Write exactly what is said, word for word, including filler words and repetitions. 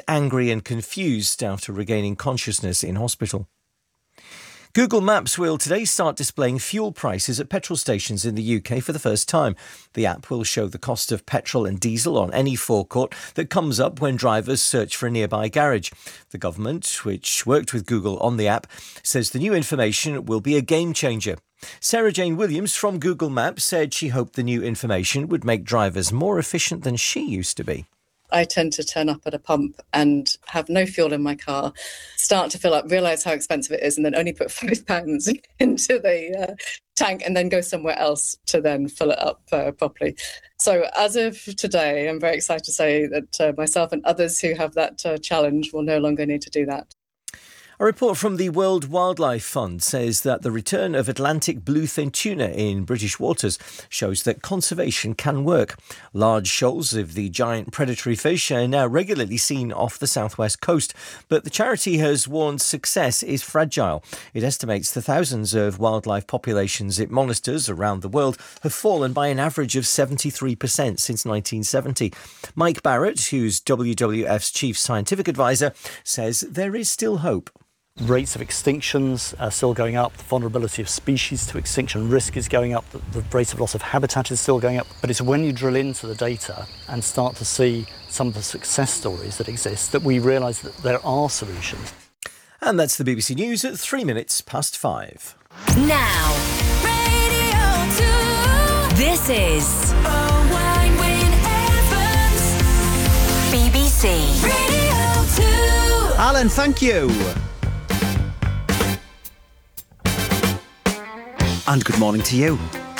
angry and confused after regaining consciousness in hospital. Google Maps will today start displaying fuel prices at petrol stations in the U K for the first time. The app will show the cost of petrol and diesel on any forecourt that comes up when drivers search for a nearby garage. The government, which worked with Google on the app, says the new information will be a game changer. Sarah Jane Williams from Google Maps said she hoped the new information would make drivers more efficient than she used to be. I tend to turn up at a pump and have no fuel in my car, start to fill up, realise how expensive it is, and then only put five pounds into the uh, tank and then go somewhere else to then fill it up uh, properly. So as of today, I'm very excited to say that uh, myself and others who have that uh, challenge will no longer need to do that. A report from the World Wildlife Fund says that the return of Atlantic bluefin tuna in British waters shows that conservation can work. Large shoals of the giant predatory fish are now regularly seen off the southwest coast, but the charity has warned success is fragile. It estimates the thousands of wildlife populations it monitors around the world have fallen by an average of seventy-three percent since nineteen seventy. Mike Barrett, who's W W F's chief scientific advisor, says there is still hope. Rates of extinctions are still going up, the vulnerability of species to extinction risk is going up, the, the rate of loss of habitat is still going up. But it's when you drill into the data and start to see some of the success stories that exist that we realise that there are solutions. And that's the B B C News at three minutes past five. Now, Radio two. This is Owen Wyn Evans, B B C Radio two. Alan, thank you. And good morning to you.